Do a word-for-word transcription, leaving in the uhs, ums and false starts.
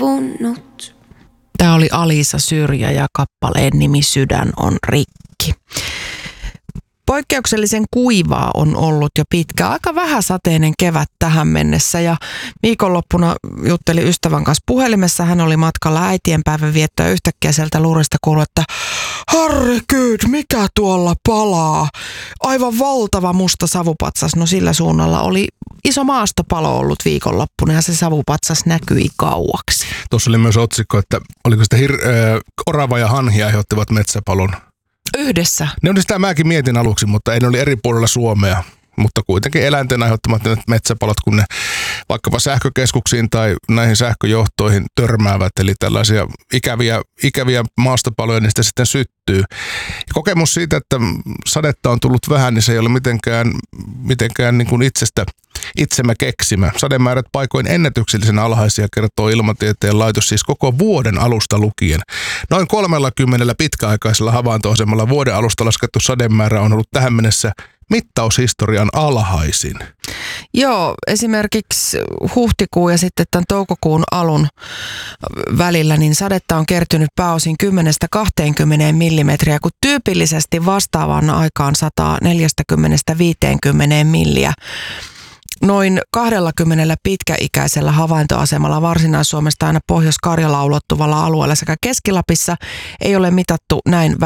levunut. Tämä oli Alisa Syrjä ja kappaleen nimi Sydän on rikki. Poikkeuksellisen kuivaa on ollut jo pitkä, aika vähäsateinen kevät tähän mennessä ja viikonloppuna juttelin ystävän kanssa puhelimessa. Hän oli matkalla äitienpäivän viettoa ja yhtäkkiä sieltä luurista kuului, että herregud, mikä tuolla palaa? Aivan valtava musta savupatsas. No sillä suunnalla oli iso maastopalo ollut viikonloppuna ja se savupatsas näkyi kauaksi. Tuossa oli myös otsikko, että oliko sitä hir- äh, orava ja hanhi aiheuttivat metsäpalon. Yhdessä. Ne oli sitä mäkin mietin aluksi, mutta ei ne oli eri puolilla Suomea. Mutta kuitenkin eläinten aiheuttamat metsäpalot, kun ne vaikkapa sähkökeskuksiin tai näihin sähköjohtoihin törmäävät, eli tällaisia ikäviä, ikäviä maastopaloja, niin sitä sitten syttyy. Ja kokemus siitä, että sadetta on tullut vähän, niin se ei ole mitenkään, mitenkään niin kuin itsestä itsemme keksimä. Sademäärät paikoin ennätyksellisen alhaisia, kertoo Ilmatieteen laitos, siis koko vuoden alusta lukien. Noin kolmellakymmenellä pitkäaikaisella havaintoasemalla vuoden alusta laskettu sademäärä on ollut tähän mennessä mittaushistorian alhaisin. Joo, esimerkiksi huhtikuun ja sitten tämän toukokuun alun välillä, niin sadetta on kertynyt pääosin kymmenestä kaksikymmentä millimetriä, kun tyypillisesti vastaavaan aikaan sataa neljäkymmentä viisikymmentä milliä. Noin kaksikymmentä pitkäikäisellä havaintoasemalla Varsinais-Suomesta aina Pohjois-Karjalaan ulottuvalla alueella sekä Keski-Lapissa ei ole mitattu näin